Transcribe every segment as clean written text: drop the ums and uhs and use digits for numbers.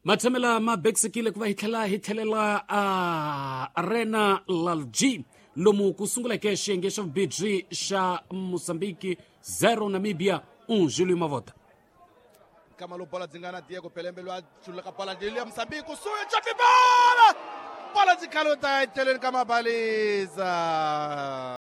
Matamela mabeksikile kuva hithelela arena lalg lomu kusungula ke xiyenge xa vubidyi xa Mozambique 0 Namibia 1 Júlio Mavota. Kama lo bola dzingana Diego Pelembe lo achula ka bola dele ya Mozambique kusuya chapi bola dzikhalota eteleni kama baliza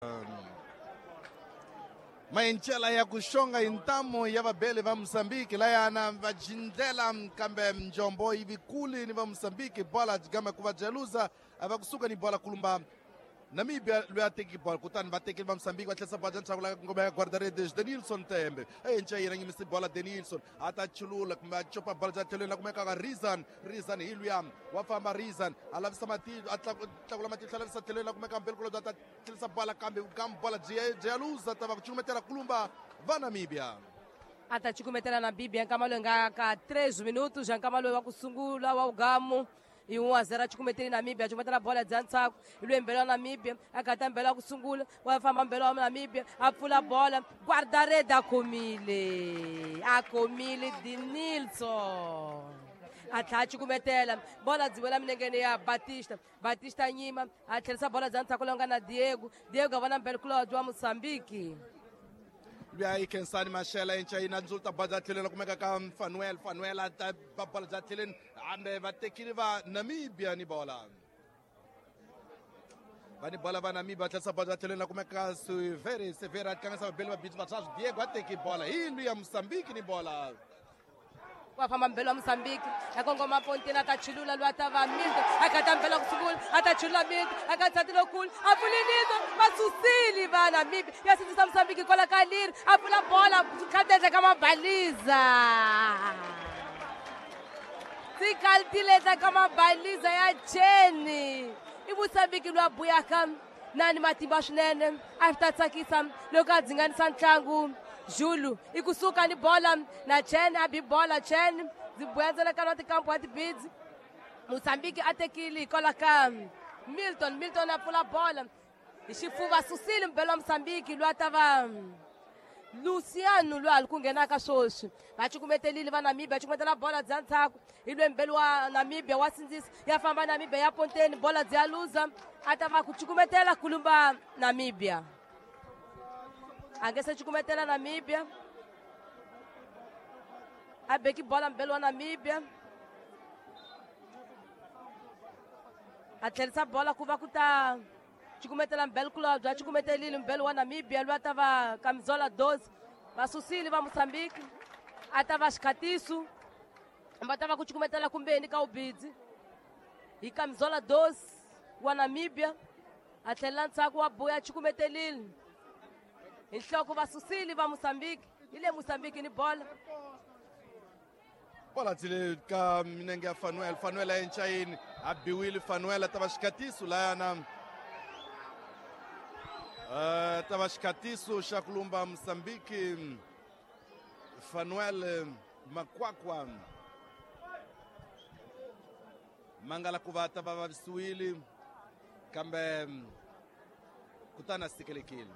maenchela ya kushonga intamo ya vabele va Mozambique la yana vajindela kambe mjombo hivi kuli ni va Mozambique bola gama kuva jaluza ava kusuka ni bola kulumba Namibia lo ya teki bola kutani va teki va Mozambique va tlhesa bola ntshavula ngoma ya guardaredes Denilson Tembe encha yina ngimisi bola Denilson ata chulula kumba chopa bola ja thelweni la kumeka ka Rizan Hilwiam wa famba Rizan alavisa matilo atlakula matilo alavisa thelweni la kumeka mbelkulo data tlhesa bola kambe bola jaluza tava kuchumetela kulumba va Namibia atachikumetela na Namibia nkamalo ka 3 minutos nkamalo wa kusungula wa ugamu e 1-0 achikumetela Namibia achikumetela bola dzantsako ilwembela Namibia akata mbela kusungula wa famba mbela wa Namibia apfula bola guardarede akomile Denilson atachikumetela bola dziwela minengeni ya Batista nyima athelesa bola dzantsako longa na Diego avana mbele kulo wa Mozambique Bia Kensani Mashela encha ina nzulta baza theleni kumeka ka Fanuel ata bola za theleni ambe va tekile va Namibia ni bola vani bola va Namibia tlhesa bola theleni la kumeka severa atkangisa vabeli va biti vatrazo Diego ateki bola hindu ya Mozambique ni bola wafamba mbele wa Mozambique akongoma pontena atachulula lo atava Milton akata mbele kusungula atachulula Milton akatsatilo kule afulinizo masusili va Namibia yasitisa Mozambique kola kaliri afula bola khatete kama baliza sikaltileta kama baliza ya cheni iMozambique lo abuyaka nani matimba swinene afitatsakisa loko a dzinganisa ntlangu Júlio ikusuka ni bola na Chen abi bola Chen zibwenzela kana tikampo atibidzi Mozambique atekili kola ka Milton apula bola ixifuva susile mbelo wa Mozambique lo atava Luciano lo alikungena ka swoswi vachikumetelile va Namibia achikumetela bola dzantsako ilwe mbelo wa Namibia wasindzisa yafamba Namibia ya ponteni bola dziyaluza atava kuchikumetela kulumba Namibia angese chikumetela Namibia abeki bola mbele wa Namibia athelisa bola kuva kuta chikumetela mbele kulo bya chikumetelile mbele wa Namibia lo atava kamizola 12 vasusili va Mozambique atava xikatisu mbatava kuchikumetela kumbeni ka ubidzi hi kamizola 12 wa Namibia athlela ntsako wa boya chikumetelile inhloko vasusili va Mozambique ile Mozambique ni bola dzile ka minenge ya Fanuel encha yini abiwile Fanuel atava xikatisu la yana atava xikatisu xa kulumba Mozambique Fanuel Makwakwa mangala kuva atava vavisiwile kambe kutana sikelekile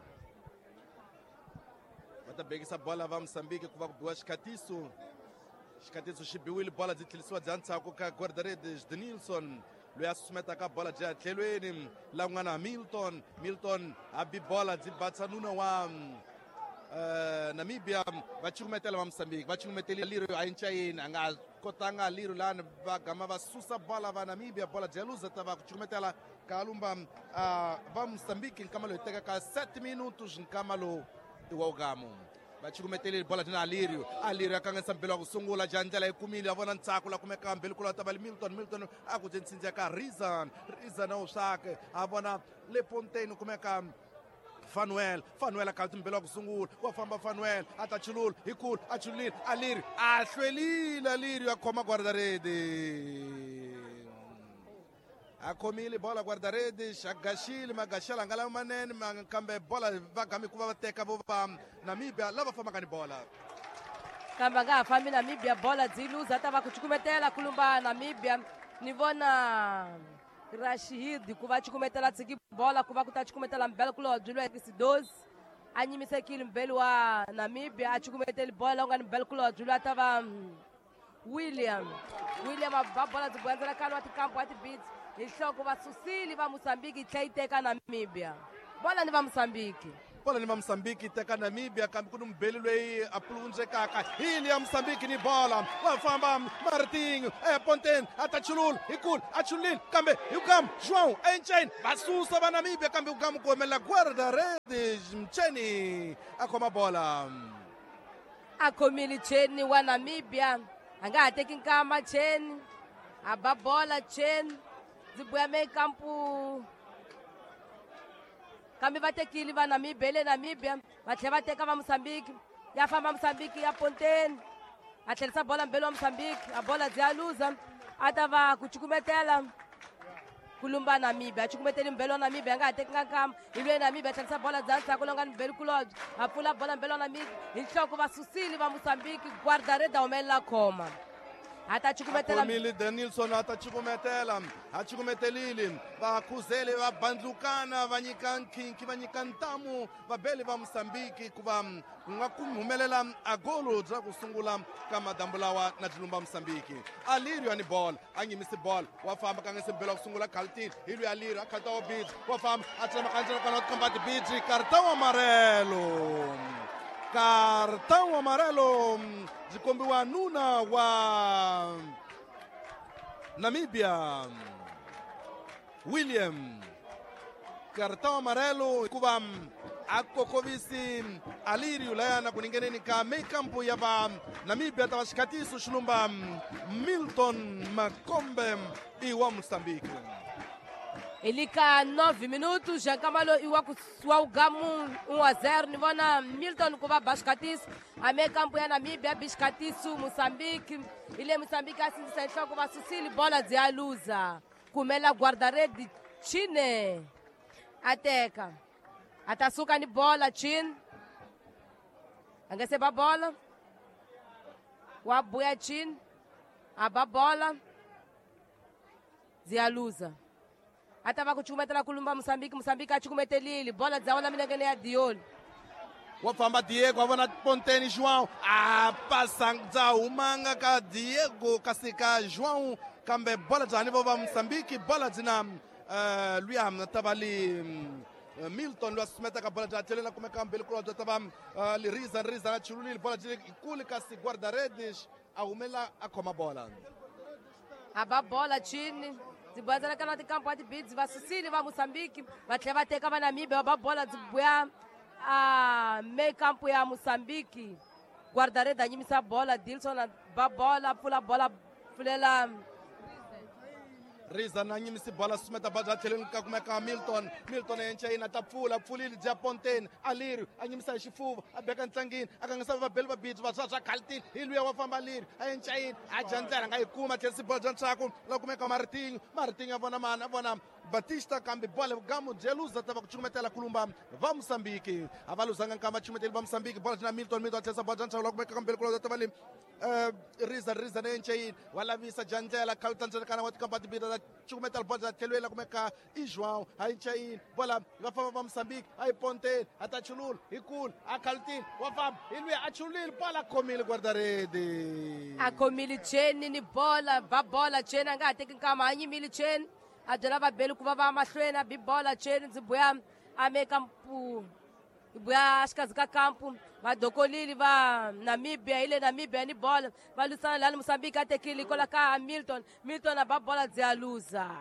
vatabekisa bola va Mozambique kuva kubiwa xikatisu xibiwile bola dzitlhelisiwa dzantsako ka guardaredes Denilson loyi a susumetaka bola bya tlhelweni la ku nga na Milton abi bola dzibatsa nuna wa Namibia va chikumetela va Mozambique va chikumeteli liro a encha yini a nga kotanga liro lani va gama va susa bola va Namibia bola jaluza tava ku chikumetela kalumba va Mozambique nkama lo teka ka 7 minutos nkama lo iwogamo vachikumeteli bola dina Alirio akangisa mbele wa kusungula jandela ikumile avona ntsako la kumeka mbele kula tabali Milton akutsensinja ka Rizan au shake avona le Pontaine kumeka Fanuel akati mbele wa kusungula wafamba Fanuel atachulula ikulu achulile Alirio ahlwelile Alirio akhoma guardarede akhomile bola guardaredes agashile magashela ngala manene kambe bola vagami kuva vateka vo va Namibia lava fambaka ni bola kamba nga fambi Namibia bola dziluza atava kuchikumetela kulumba Namibia ni vona Rashid kuva chikumetela tsiki bola kuva kutachikumetela mbele kulo dzulo ekisi 12 anyimisekile mbele wa Namibia achikumetela bola unga mbele kulo dzulo atava William a ba bola byi boyandzela kani wa tikampu wa tibits hi nhloko vasusili va Mozambique tlhe yi teka Namibia. Bola ni va Mozambique. Bola ni va Mozambique teka Namibia kambe ku ni mbheli loyi a pulundzekaka hili ya Mozambique ni bola wa famba Martinho Ponten atachulula ikulu achulile kambe Ugam João Enchain vasusa va Namibia kambe Ugam ku humelela guarda red Mcheni a khoma bola A khomile Cheni wa Namibia a nga ha teki nkama Cheni a ba bola Cheni byi boya mekampu kambe va tekile va Namibia le Namibia va tlhela va teka va Mozambique ya famba Mozambique ya Ponten a tlherisa bola mbele wa Mozambique a bola byi ya luza a ta va ku cukumetela ku lumba Namibia a cukumeteli mbele wa Namibia a nga ha tekinga nkama hi lweyi Namibia a tlherisa bola bya ntsako longa ni mbele kulobye a pfula bola mbele wa Namibia hi nhloko va susile va Mozambique guarda red a humelela khoma a ta cukumetela Khomile Denilson a ta cukumetela a cukumetelile va khuzele va bandlukana va nyika nkhinkhi va nyika ntamu vabeli va Mozambique ku va ku nga ku humelela a golo bya ku sungula ka madambu lawa na byi Mozambique. Alirio ni ball a nyimisi ball wa famba ka nga se mbela ku sungula Kaltin hi lweyi Alirio a khalta wa beach wa famba a tsema kanjela kana komba ti beach cartão amarelo byi kombiwa nuna wa Namibia William cartão amarelo hikuva a kokhovisi Alirio layana ku ningeneni ka mekampu ya va Namibia ta va xikatiso xilumba Milton Makombe i wa Mozambique. Ele ka 9 minutos, já camalo o Gamu 1-0, ni vona Milton kuva bascatis, a meio campo ya Namibia biscatisu Mozambique, ile Mozambique assim se enxoca va susili bola de alusa, kumela guarda-rede Chine, ateca, atasuka ni bola Chin, angeseba bola, wabuya Chin, aba bola, de alusa. Atava kuchukumetela kulumba Mozambique a chukumetelile bola dzaona milengeni ya Diolo wa famba Diego avona Ponten João a passa dza humanga ka Diego kasi ka João kambe bola dzani va Mozambique bola dzina luya tava li Milton lo sumeta ka bola dza telela kuma ka mbele kulo tava li riza na chululi bola dzile ikuli kasi guarda redes a humela a khoma bola aba bola Chini ziboyazela kana tikampu ati beats va susili va Mozambique va tlhela va teka va Namibia va bola ziboya a meio campo ya Mozambique guarda-rede a nyimisa bola Dilson va bola pfula bola pfulela Riza na nyimisi bola sumeta bola theleni ka kumeka Milton enchaina ta pfulile bya Ponten Alirio a nyimisa hi xifuva a beka ntlangini a kangisa vabeli va beach va swa Kaltin hi luya wa famba Alirio a enchaina a jandlela nga yi kuma thelisi bola bya ntsako la kumeka Martinho a vona Batista kambe bola Gamu jeluza tava kuchukumetela kulumba va Mozambique a va luzanga nkama chukumeteli va Mozambique bola na Milton a thelisa bola bya ntsako la kumeka kambele kulo tava li Riza na enchaina wala visa jandlela Kaltin kana wa tikampa tibida chukumetela bola thelwela kumeka i João a enchaina bola va famba va Mozambique a Ponten atachulula ikulu a Kaltin wa famba ilwe a chulula bola khomile guarda-rede a khomile Cheni ni bola va bola Cheni a nga ha teki nkama a nyimile Cheni a byela vabeli ku va va mahlweni a bi bola Cheni ndzi boya a meio campo hi boya xikazi ka kampu va dokolile va Namibia ile Namibia ni bola va lwisana lani Mozambique a tekile kola ka Milton a ba bola byi ya luza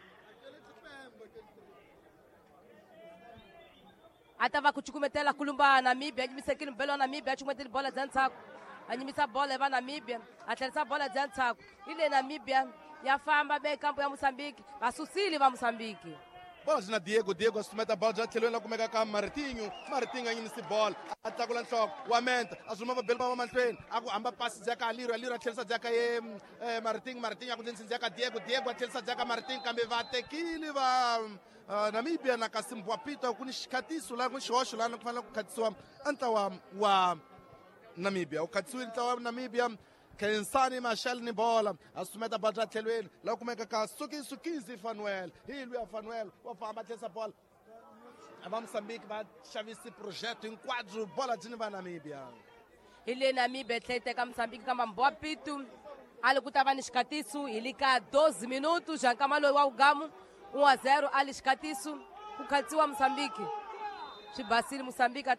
a ta va ku cukumetela kulumba Namibia a nyimisekile mbele wa Namibia a cukumetele bola bya ntsako a nyimisa bola va Namibia a tlherisa bola bya ntsako ile Namibia ya famba meio campo ya Mozambique va susile va Mozambique bola zina Diego a sumeta bola bya thelweni la kumeka ka Martinho a nyimisi bola a tlakula nhloko wa menta a zuma vabeli va mahlweni a ku hamba pasi dzaka Alirio a tlherisa dzaka ye Martinho a ku dzhenisi dzaka Diego a tlherisa dzaka Martinho kambe va tekile va Namibia na kasi mbwapito ku ni xikatiso la ku xihoxo lana ku fanele ku khatisiwa a ntlawa wa Namibia u khatisiwile ntlawa wa Namibia Kensani Machel ni bola a sumeta bola thelweni la kumeka ka Sukizi Fanuel hi luya Fanuel wa famba tlherisa bola va Mozambique va xavisi projeto hinkwabyo bola dzini va Namibia ile Namibia tlhe teka Mozambique kamba mbwa pitu ali ku ta va ni xikatiso hi le ka 12 minutos já nkama loyi wa ugamu 1-0 ali xikatiso ku khatsiwa Moçambique swi basile Moçambique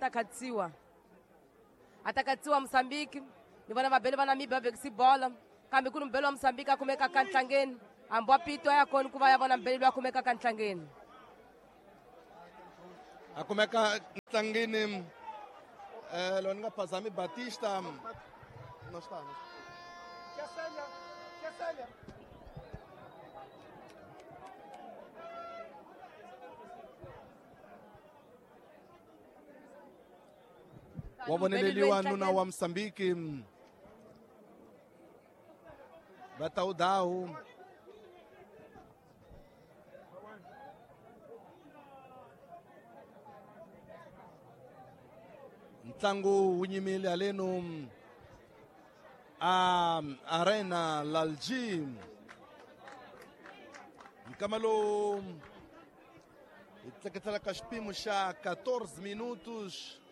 atakatsiwa Moçambique ni vona vabeli va Namibia va vekisi bola kambe ku ni mbeli wa Moçambique a kumeka ka ntlangeni hambi wa pito ya kona ku va ya vona mbeli loyi a kumeka ka ntlangeni a kumeka ntlangeni lo ni nga Phazami Batista no está wavoneleliwa nuna wa Moçambique Bataudau ntlangu wu nyimile aleno Arena Lalji nkama lowu hi tleketelaka xipimo xa 14 minutos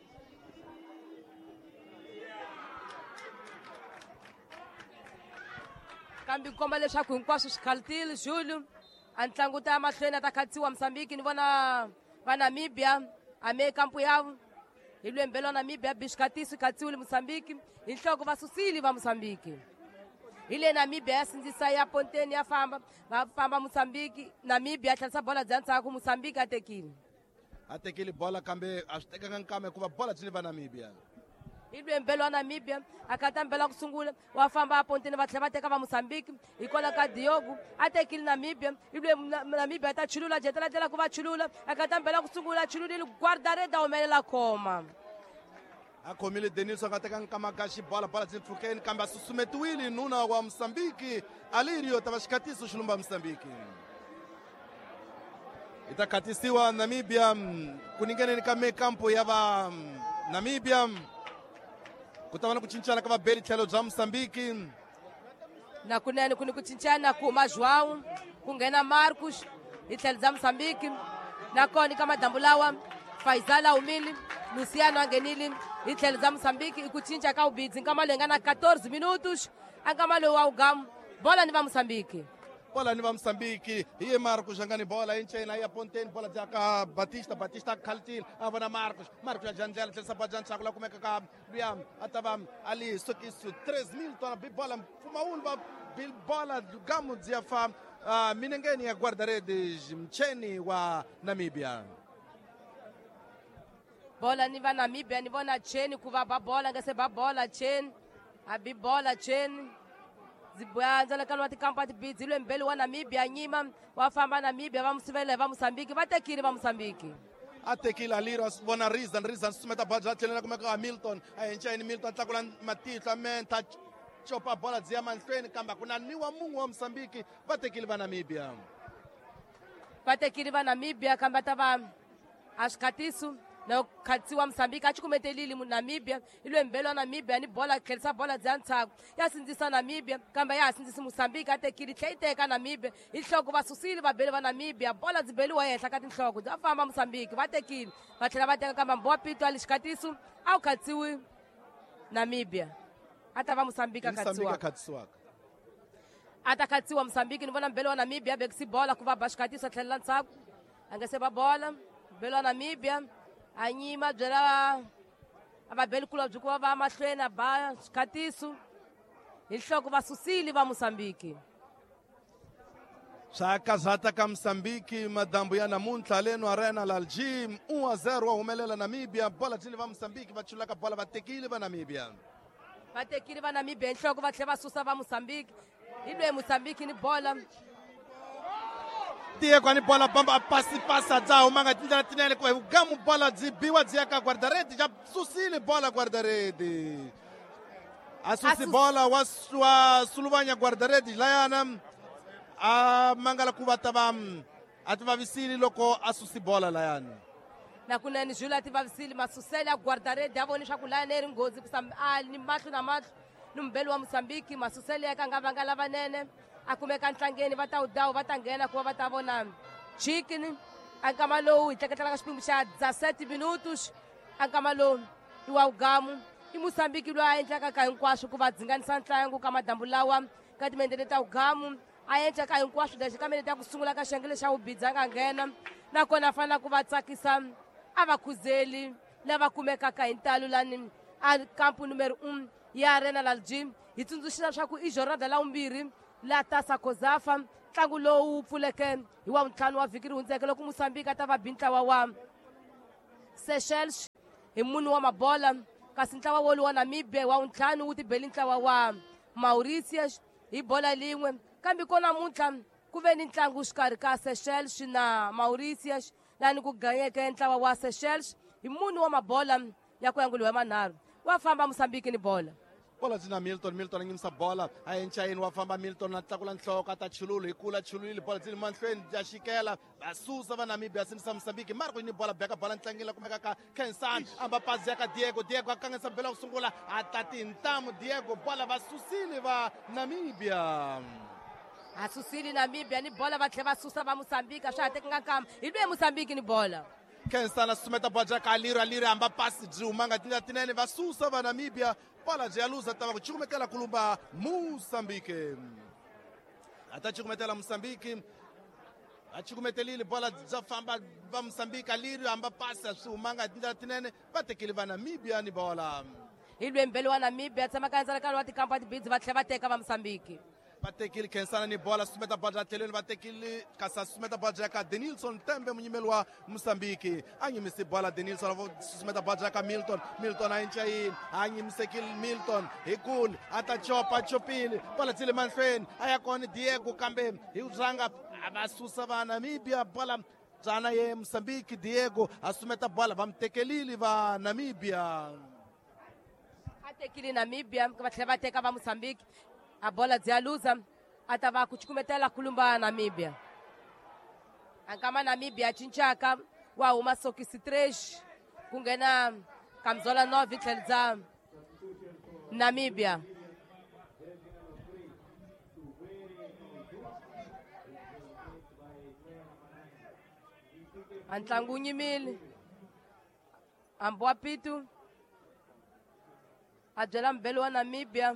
kambe komba leswaku hinkwaswo swi khaltile Júlio a ntlangu ta mahlweni a ta khatsiwa Moçambique ni vona va Namibia a mehe kampu yavo hi lwembelo wa Namibia bixikatiso khatsiwile Moçambique hi nhloko va susile va Moçambique hi le Namibia ya sindzisa ya ponteni ya famba va famba Moçambique Namibia a tlherisa bola bya ntshaku Moçambique a tekile bola kambe a swi tekanga nkama hikuva bola byi le va Namibia hi lwembelo wa Namibia a kha ta mbela ku sungula wa famba a ponteni va tlhela va teka va Moçambique hikwalaho ka Diogo a tekile Namibia hi lwe Namibia ta chulula jetela ku va chulula a kha ta mbela ku sungula chululile guardareda a humelela khoma a khomile Denis a nga teka nkama ka xibola bola byi pfukeni kambe a susumetiwile nuna wa Moçambique Alirio ta va xikatiso xi lumba Moçambique hi ta khatisiwa Namibia ku ningeneni ka mehe kampu ya va Namibia ku ta va na ku cincana ka vabeli tlhelo bya Moçambique na kunene ku ni ku cincana ku huma João ku nghena Marcos hi tlhelo bya Moçambique nakona ka madambu lawa Faisal a humile Luciano a nghenile hi tlhelo bya Moçambique hi ku cinca ka ubidzi nkama loyi nga na 14 minutos a nkama loyi wa ugamu bola ni va Moçambique bola ni va Moçambique hi Marcos angani bola hi ncena ya ponteni bola bya ka Batista khaltile a vona Marcos ya janjela tlhelisa bola bya ntshaku la kumeka ka luya a ta va ali sokiso 3000 tona bi bola Mpfumawulo va bil bola gamu byi ya fa minengeni ya guardaredi mcheni wa Namibia bola ni va Namibia ni vona cheni ku va ba bola nga se ba bola cheni a bi bola cheni ziboya ndzalekani wa tikampu a tibidzi hi lwembeli wa Namibia nyima wa famba Namibia va musivele va Moçambique va tekile va Moçambique a tekile Aliro a vona Rizan susumeta bola bya tlheleni kumeka Hamilton a hi nceni Milton a tlakula matihlo a menta copa bola byi ya mahlweni kambe ku na niwa mun'we wa Moçambique va tekile va Namibia va tekile va Namibia kambe a ta va a xikatiso na khatsiwa Moçambique a cukumetelile Namibia hi lwembelo wa Namibia ni bola tlherisa bola bya ntshaku ya sindzisa Namibia kambe ya ha sindzisi Moçambique a tekile tlhe yi teka Namibia hi nhloko va susile vabeli va Namibia bola byi beliwa ehenhla ka tinhloko bya famba Moçambique va tekile va tlhela va teka kambe mbowa pito a le xikatiso a wu khatsiwi Namibia a ta va Moçambique a khatsiwaka a ta khatsiwa Moçambique ni vona mbeli wa Namibia a vekisi bola ku va ba xikatiso a tlhelela ntshaku a nga se va bola mbeli wa Namibia a nyima byela a vabeli kulobye ku va va mahlweni a ba xikatiso hi nhloko va susile va Moçambique swa kazata ka Moçambique madambu ya namuntlha leno Arena Lalji 1-0 wa humelela Namibia bola byi le va Moçambique va chulaka bola va tekile va Namibia va tekile va Namibia hi nhloko va tlhela va susa va Moçambique hi lweyi Moçambique ni bola tiye kwani bola bamba pasa dza huma nga tindlela tinene ku gamu bola byi biwa byi ya ka guardaredi bya susile bola guardaredi a susi bola wa suluvanya guardaredi layana a mangala ku va ta va a ti vavisile loko a susi bola layani na kunene Júlio a ti vavisile masusele a guardaredi a voni swa ku layani ri nghozi ni mahlo na mahlo ni mbeli wa Moçambique masusele ya ka nga vanga lavanene a kumeka ntlangeni va ta udawu va ta nghena ku va va ta vona chicken a nkama lowu hi tleketlaka xipimbo xa 17 minutos a nkama lowu i wa ugamu i Moçambique loyi a endlaka ka hinkwaswo ku va dzinganisa ntlangu ka madambu lawa ka timendleni ta ugamu a endla ka hinkwaswo leswi ka minete ya ku sungula ka xiyenge lexi a Wubidzi a nga nghena nakona a fanele ku va tsakisa a vakhuzeli lava kumekaka hi ntalo lani a kampu numero 1 ya Arena Lalji. Hi tsundzuxisa leswaku i jornada la vumbirhi la Taça COSAFA, ntlangu lowu pfuleke hi wa vuntlhanu wa vhiki ri hundzeke loko Mozambique a ta va bi ntlawa wa Seychelles hi mune wa mabola, kasi ntlawa wolu wa Namibia wa vuntlhanu wu tibeli ntlawa wa Mauritius hi bola lin'we. Kambe ko namuntlha ku ve ni ntlangu xikarhi ka Seychelles na Mauritius lani ku ganyeke ntlawa wa Seychelles hi mune wa mabola ya ku yanguliwa manharhu. Wa famba Mozambique ni bola bola dzina Milton a nyimisa bola a enchayini wa famba Milton na tlakula nhloko ta chululu hi kula chululile bola dzini mahlweni bya xikela va susa va Namibia sinisa Mozambique Marco ni bola beka bola ntlangeni la kumeka ka Kensan amba pasi ya ka Diego a kangesa bela ku sungula a tati ntamu Diego bola va susile va Namibia a susile Namibia ni bola va tlhela va susa va Mozambique a swa ha tekinga nkama hi lwe Mozambique ni bola Kensan a susumeta bola ja ka Aliro amba pasi byi humanga tindlela tinene va susa va Namibia bola byi ya luza tava ku cukumetela kulumba Mozambique ata cukumetela Mozambique a cukumetelile bola bya famba va Mozambique Aliro amba pasi swi humanga tindlela tinene va tekile va Namibia ni bola hi lwe mbeli wa Namibia tshama ka ndzalakano wa ti-Campo de Bids va tlhela va teka va Mozambique va tekile Khensana ni bola susumeta bola tlhelweni va tekile kasi susumeta bola ya ka Denilson Tembe munyimeli wa Mozambique a nyimisi bola Denilson susumeta bola ya ka Milton a enchayini a nyimisekile Milton hi kule a ta chopile bola tsile mahlweni a ya kona Diego kambe hi rhanga va susa va Namibia bola dzana ye Mozambique Diego a susumeta bola va mtekelile va Namibia a tekile Namibia va tlhela va teka va Mozambique a bola byi ya luza a ta va ku cukumetela kulumba Namibia ankama Namibia cincaka wa huma sokisi 3 ku nghena kamzola 9 tlhelo bya Namibia a ntlangu wu nyimile Amboa Pitu a byela mbeli wa Namibia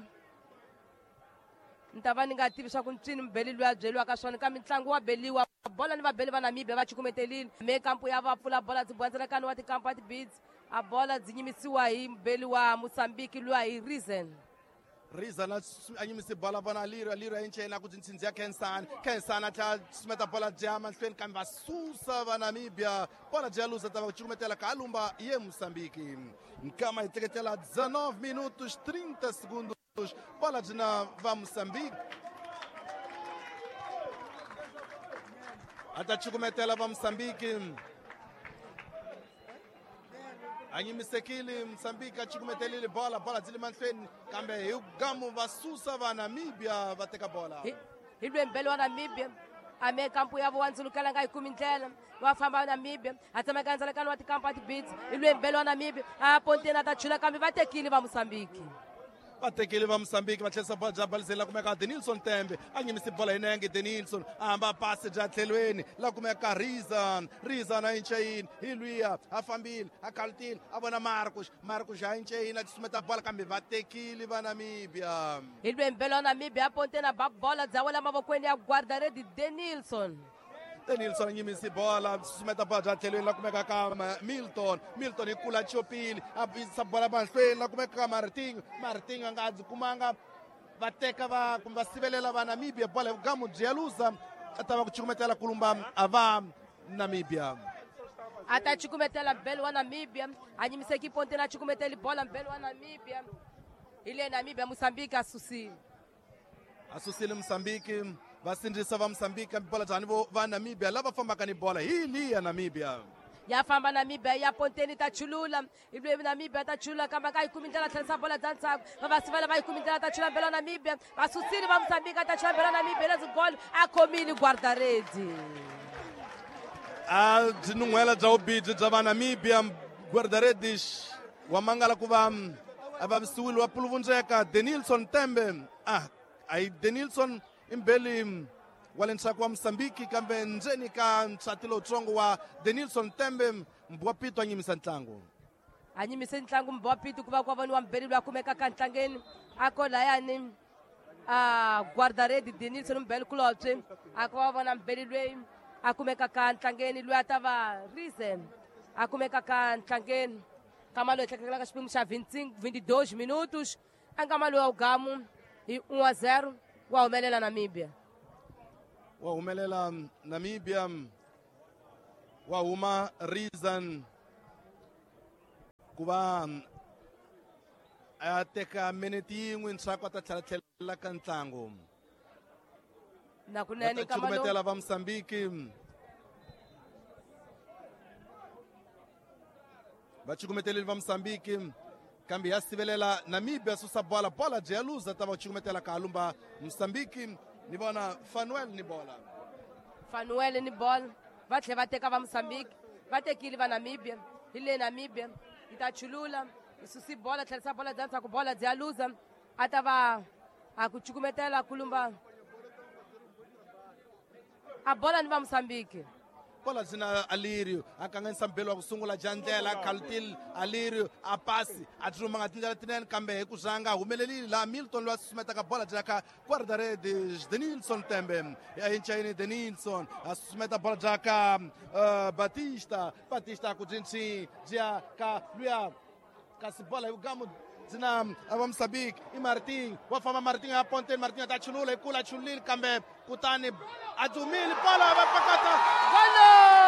ni ta va ni nga tivi swa ku ncini mbeli loyi a byeliwaka swona ka mitlangu wa beliwa bola ni vabeli va Namibia va cukumetelile me kampu ya va pfula bola byi bwanzelekani wa ti-Campo de Bids a bola byi nyimisiwa hi mbeli wa Mozambique luya hi Reason a nyimisi bola vona Aliro a enchayini a ku dzintshindzi ya Kensan a tlhela susumeta bola byi ya mahlweni kambe va susa va Namibia bola byi ya luza ta va ku cukumetela ka alumba ye Mozambique nkama hi teketela 19 minutos 30 segundos bola dzina va Mozambique a ta cukumetela va Mozambique a nyimisekile Mozambique a cukumetelile bola dzile mahlweni kambe hi gamu va susa va Namibia va teka bola hi lwe mbeli wa Namibia a me kampu ya vo wa ndzulukela nga yi kumi ndlela wa famba Namibia a tshama ka ndzalakano wa ti-Campo de Bids hi lwe mbeli wa Namibia a ponteni a ta chula kambe va tekile va Mozambique va tekile va Mozambique va tlherisa bola bya baliseni la kumeka Denilson Tembe a nyimisi bola hi nenge Denilson a hamba pasi bya tlhelweni la kumeka Rizan a enchayini hi luya a fambile a kalutile a vona Marcos a enchayini a tisumeta bola kambe va tekile va Namibia hi lwe mbeli wa Namibia a ponteni a ba bola bya wela mavokweni ya guardaredi Denilson a nyimisi bola susumeta bola bya tlhelweni la kumeka ka Milton hi kula chopile a bisa bola mahlweni la kumeka ka Martinho a nga byi kumanga va teka va sivelela va Namibia bola hi gamu byi ya luza a ta va ku cukumetela kulumba a va Namibia a ta cukumetela mbeli wa Namibia a nyimiseki ponteni a cukumeteli bola mbeli wa Namibia hi le Namibia Mozambique a susile Mozambique va sindzisa va Mozambique bola bya va Namibia lava fambaka ni bola hi liya Namibia ya famba Namibia ya ponteni ta chulula hi lwe Namibia ta chulula kambe ka yi kumi ndlela tlherisa bola bya ntsako va sivela va yi kumi ndlela ta chula mbeli wa Namibia va susile va Mozambique a ta chula mbeli wa Namibia leswi gol a khomile guardaredi a byi nun'hwela bya vubidzi bya va Namibia guardaredi wa mangala ku va a vavisiwile wa puluvundzeka Denilson Tembe a hi Denilson imbeli wa le ntshaku wa Mozambique kambe ndzeni ka nsati lowutsongo wa Denilson Tembe Mboa Pitu a nyimisa ntlangu a nyimise ntlangu Mboa Pitu ku va ku voniwa mbeli loyi a kumekaka ntlangeni a kolayani a guarda-rede Denilson Mbele kulobye a ku va vona Mbele loyi a kumekaka ntlangeni loyi a ta va Risen a kumekaka ntlangeni nkama loyi tlhekelaka xipimo xa 22 minutos a nkama loyi wa ugamu hi 1-0 wa humelela Namibia wa huma Risen ku va a teka minute yin'we ntshaku a ta tlhela ka ntlangu na kunene nkama cukumetela va Mozambique va cukumeteleli va Mozambique kambe ya sivelela Namibia susa bola bya luza ta va cukumetela ka halumba Mozambique ni vona Fanuel ni bola va tlhe va teka va Mozambique va tekile va Namibia hi le Namibia yi ta chulula yi susi bola tlherisa bola bya ntshaku bola bya luza a ta va a ku cukumetela kulumba a bola ni va Mozambique bola zina Alirio a kanganyisa Mbele wa ku sungula jandlela Kaltil Alirio a pasi a tshuma nga tindlela tinene kambe hi ku zanga humelelile la Milton loyi a susumetaka bola jaka guarda-rede Denilson tembe ya hinchayini Denilson a susumeta bola jaka Batista a ku jinchi jia ka luya kasi bola hi ugamu zina va Mozambique i Martin wa famba Martin a ponte Martin ta chulula hi kula chulile kambe kutani a dzumile bola va pakata golo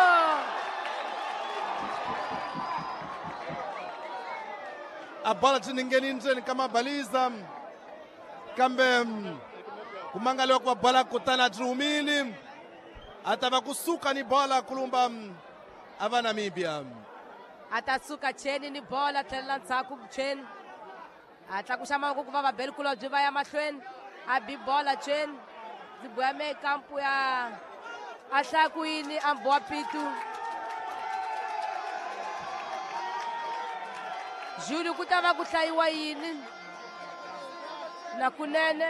a bola tiningeni ndzeni ka mabaliza kambe ku mangaliwa ku va bola kutani a dzumile a ta va kusuka ni bola kulumba a va Namibia a ta suka cheni ni bola tlhelela ntshaku cheni a tlakuxa mavoko ku va Mbele kulobye va ya mahlweni a bi bola cheni ndzi boya mekampu ya a hlakuyini a mbowa Pitu Julio ku ta va ku hlayiwa yini na kunene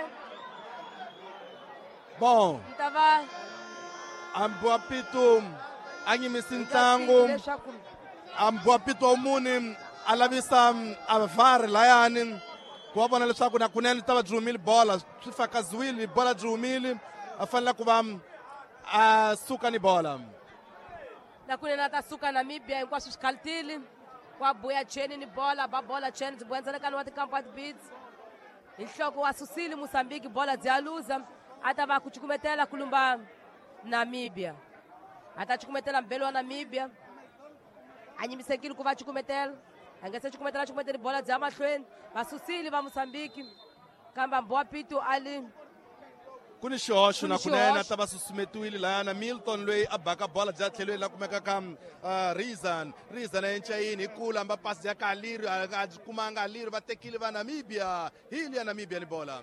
bon ku ta va a mbowa Pitu a nyimisi ntlangu a mbowa Pitu wa muni a lavisa a VAR layani ku va vona leswaku na kunene ta va dzumile bola swi fakaziwile bola dzumile a fanele ku va a suka ni bola na kunene a ta suka Namibia hinkwaswo swi khalitile wa boya cheni ni bola ba bola cheni ndzi boya ndzelekani wa ti-Combat Beats hi nhloko wa susile Mozambique bola bya luza a ta va ku cukumetela kulumba Namibia a ta cukumetela Mbele wa Namibia a nyimisekile ku va cukumetela a nga se cukumetela bola bya mahlweni va susile va Mozambique kambe mbowa Pitu ali ku ni xihoxo na kunene a ta va susumetiwile layana Milton loyi a baka bola bya tlhelweni la kumekaka Risen a hinchayini hi kula amba pasi ya ka Alirio a kumanga Alirio va tekile va Namibia hili ya Namibia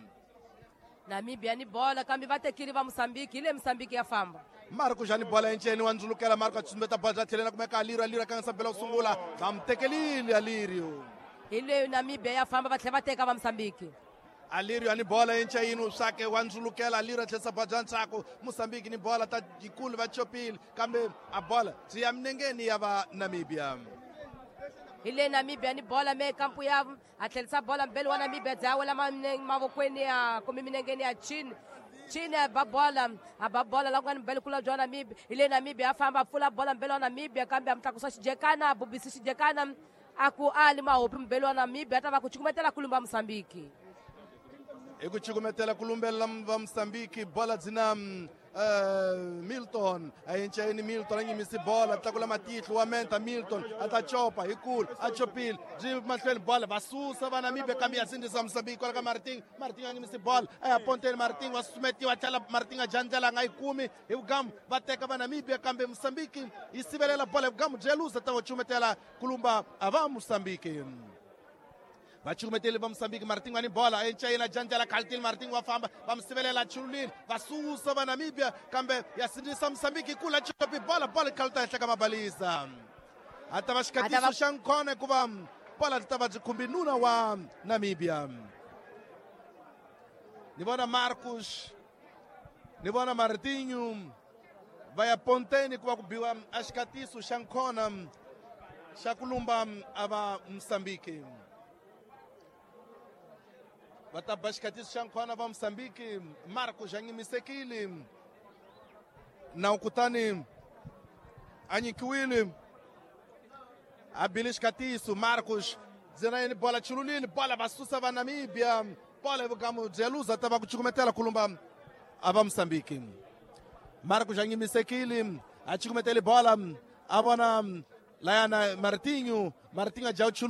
ni bola kambe va tekile va Mozambique hi le Mozambique ya famba Marco Jani bola hinchayini wa ndzulukela Marco a susumeta bola bya tlhelweni la kumeka Alirio a kanganyisa Mbele wa ku sungula va mutekelile Alirio hi leyo Namibia ya famba va tlhela va teka va Mozambique Alirio ni bola hinchayini uswake wa ndzulukela Alirio a tlherisa bola bya ntshaku Mozambique ni bola ta yikulu va chopile kambe a bola byi ya minengeni ya va Namibia hi le Namibia ni bola mekampu ya a tlherisa bola Mbele wa Namibia bya wela mavokweni ya kumbe minengeni ya chini a ba bola la ku nga ni Mbele kulobye wa Namibia hi le Namibia a famba a pfula bola Mbele wa Namibia kambe a mi tlakusa xijekana a bubisi xijekana a ku ali mahopi Mbele wa Namibia a ta va ku cukumetela kulumba Mozambique hi ku cukumetela kulumbela va Mozambique bola dzina Milton a hinchayini Milton a nyimisi bola tlakula matihlo wa menta Milton a ta chopa hi kula a chopile byi mahlweni bola va susa va Namibia kambe ya sindzisa Mozambique kwala ka Martin a nyimisi bola a ya ponteni Martin wa susumetiwa tlhela Martin a jandlela a nga yi kumi hi vugamu va teka va Namibia kambe Mozambique yi sivelela bola hi vugamu bya luza ta va cukumetela kulumba a va Mozambique va cukumeteli va Mozambique Martin wa ni bola hinchayini a jandlela Kaltil Martin wa famba va mi sivelela chululile va susa va Namibia kambe ya sindzisa Mozambique kula chopi bola khalta ehenhla ka mabaliza a ta va xikatiso xa nkhone ku va bola byi ta va byi khumbi nuna wa Namibia ni vona Marcos ni vona Martinho va ya ponteni ku va ku biwa a xikatiso xa nkhona xa ku lumba a va Mozambique vatabashikatisa xankhwana va Moçambique. Marcos anyimisekile na ukutani anyikiwile abilixikatiso. Marcos dizendo bola chilulile, bola vasusa va Namíbia, bola vugamo Jelusa tava kuchikumetela kulumba ava Moçambique. Marcos anyimisekile achikumetele bola avona Laiana Martinho ajau